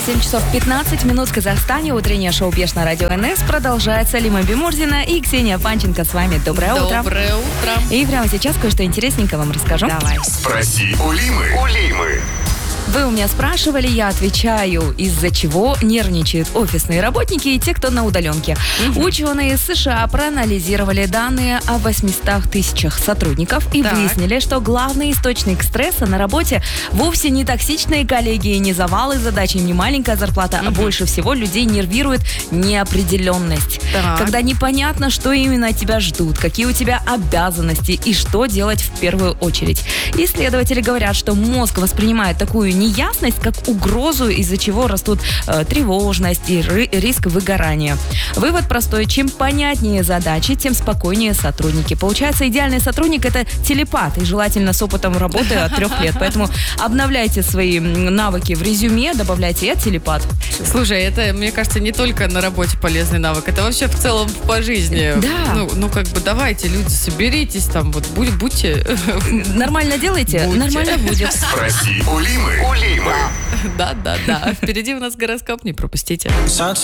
7 часов 15 минут в Казахстане. Утреннее шоу «Пеш» на радио НС продолжается. Лима Бимурзина и Ксения Панченко с вами. Доброе утро. Доброе утро. И прямо сейчас кое-что интересненькое вам расскажу. Давай. Спроси у Лимы. Вы у меня спрашивали, я отвечаю, из-за чего нервничают офисные работники и те, кто на удаленке. Ученые из США проанализировали данные о 800 тысячах сотрудников и выяснили, что главный источник стресса на работе вовсе не токсичные коллеги и не завалы задач, и не маленькая зарплата, а больше всего людей нервирует неопределенность. Когда непонятно, что именно от тебя ждут, какие у тебя обязанности и что делать в первую очередь. Исследователи говорят, что мозг воспринимает такую неясность как угрозу, из-за чего растут тревожность и риск выгорания. Вывод простой. Чем понятнее задачи, тем спокойнее сотрудники. Получается, идеальный сотрудник – это телепат, и желательно с опытом работы от 3 лет. Поэтому обновляйте свои навыки в резюме, добавляйте «я телепат». Слушай, это, мне кажется, не только на работе полезный навык, это вообще в целом по жизни. Да. Давайте, люди, соберитесь там, будьте... Нормально делайте, нормально будет. Спроси у Лимы. Да. Впереди у нас гороскоп, не пропустите.